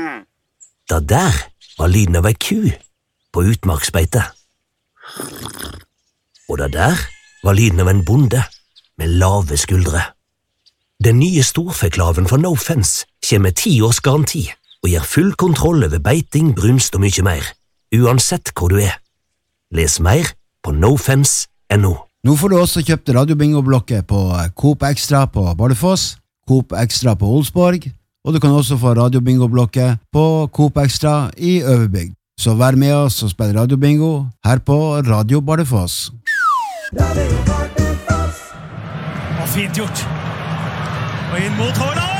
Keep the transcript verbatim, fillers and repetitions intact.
Da der var lyden av ei ku på utmarksbeite. Og da der var lyden av en bonde med lave skuldre. Den nye storfeklaven fra No Fence kommer med ti års garanti og gir full kontroll over beiting, brunst og mye mer, uansett hvor du er. Les mer på nofence punktum no. Nå får du også kjøpt radiobingo-blokket på Coop Extra på Bardufoss, Coop Extra på Olsborg, og du kan også få radiobingo-blokket på Coop Extra i Øverbygd. Så vær med oss og spill radiobingo her på Radio Bardufoss. Radio Bardufoss! Og fint gjort! Og inn mot Haaland!